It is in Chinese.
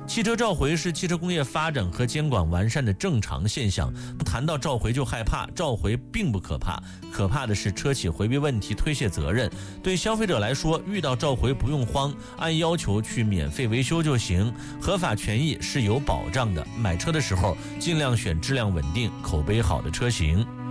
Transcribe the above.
汽车召回是汽车工业发展和监管完善的正常现象。谈到召回就害怕，召回并不可怕，可怕的是车企回避问题、推卸责任。对消费者来说，遇到召回不用慌，按要求去免费维修就行，合法权益是有保障的。买车的时候尽量选质量稳定、口碑好的车型。